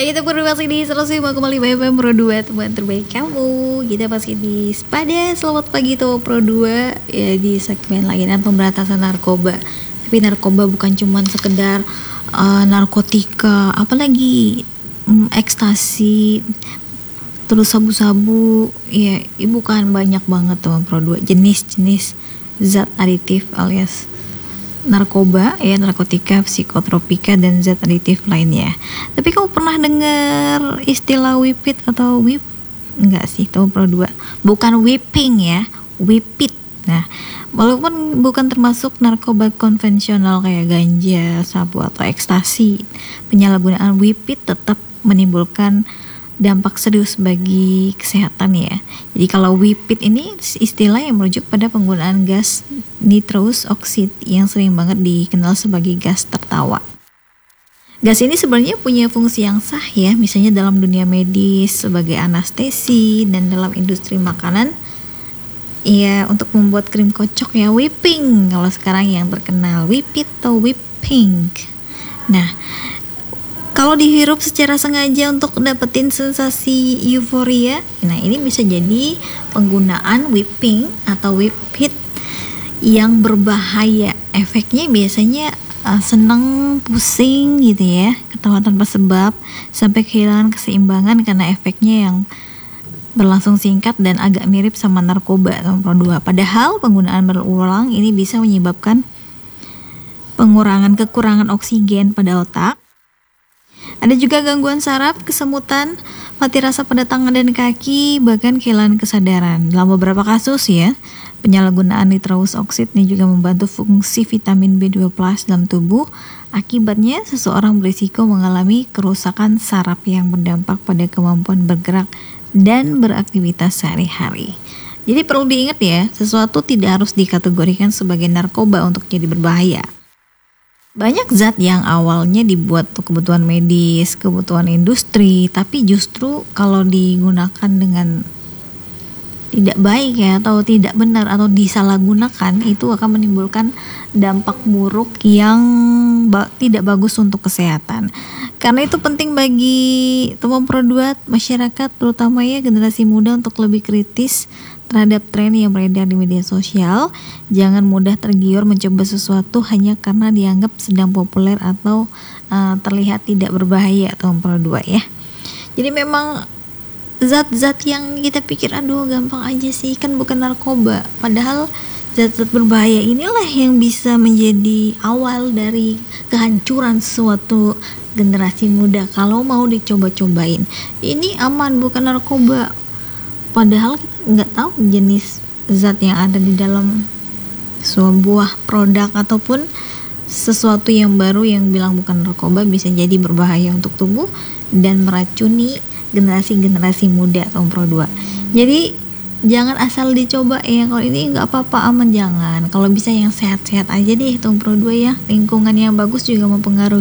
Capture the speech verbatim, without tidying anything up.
Kita baru masih di seratus lima koma lima F M Pro dua, teman terbaik kamu. Kita masih di Sepada Selamat Pagi Tuh Pro dua, ya, di segmen layanan pemberantasan narkoba. Tapi narkoba bukan cuma sekedar uh, narkotika, apalagi um, ekstasi, terus sabu-sabu. Ya, bukan banyak banget tuh Pro dua jenis-jenis zat aditif alias narkoba, ya, narkotika, psikotropika, dan zat aditif lainnya. Tapi kamu pernah dengar istilah whippet atau whip? Enggak sih, tahu Pro dua. Bukan whipping ya, whippet. Nah, walaupun bukan termasuk narkoba konvensional kayak ganja, sabu, atau ekstasi, penyalahgunaan whippet tetap menimbulkan dampak serius bagi kesehatan ya. Jadi kalau whippet ini istilah yang merujuk pada penggunaan gas nitrous oxide yang sering banget dikenal sebagai gas tertawa. Gas ini sebenarnya punya fungsi yang sah ya, misalnya dalam dunia medis sebagai anestesi, dan dalam industri makanan ya untuk membuat krim kocok ya, whipping. Kalau sekarang yang terkenal whippet atau whipping. Nah, kalau dihirup secara sengaja untuk dapetin sensasi euforia, nah ini bisa jadi penggunaan whipping atau whippet yang berbahaya. Efeknya biasanya uh, seneng, pusing gitu ya, ketawa tanpa sebab, sampai kehilangan keseimbangan karena efeknya yang berlangsung singkat dan agak mirip sama narkoba atau Pro dua. Padahal penggunaan berulang ini bisa menyebabkan pengurangan kekurangan oksigen pada otak. Ada juga gangguan saraf, kesemutan, mati rasa pada tangan dan kaki, bahkan kehilangan kesadaran. Dalam beberapa kasus ya, penyalahgunaan nitrous oxide ini juga membantu fungsi vitamin B dua plus dalam tubuh. Akibatnya seseorang berisiko mengalami kerusakan saraf yang berdampak pada kemampuan bergerak dan beraktivitas sehari-hari. Jadi perlu diingat ya, sesuatu tidak harus dikategorikan sebagai narkoba untuk jadi berbahaya. Banyak zat yang awalnya dibuat untuk kebutuhan medis, kebutuhan industri, tapi justru kalau digunakan dengan tidak baik ya, atau tidak benar, atau disalahgunakan, itu akan menimbulkan dampak buruk yang ba- tidak bagus untuk kesehatan. Karena itu penting bagi teman Pro dua, masyarakat terutama ya generasi muda untuk lebih kritis terhadap tren yang beredar di media sosial. Jangan mudah tergiur mencoba sesuatu hanya karena dianggap sedang populer atau uh, terlihat tidak berbahaya atau Pro dua ya. Jadi memang zat-zat yang kita pikir aduh gampang aja sih, kan bukan narkoba. Padahal zat-zat berbahaya inilah yang bisa menjadi awal dari kehancuran suatu generasi muda kalau mau dicoba-cobain. Ini aman, bukan narkoba. Padahal kita nggak tahu jenis zat yang ada di dalam sebuah produk ataupun sesuatu yang baru yang bilang bukan narkoba bisa jadi berbahaya untuk tubuh dan meracuni generasi-generasi muda atau Pro dua. Jadi jangan asal dicoba ya, kalau ini nggak apa-apa aman, jangan. Kalau bisa yang sehat-sehat aja deh Tom Pro dua ya, lingkungan yang bagus juga mempengaruhi.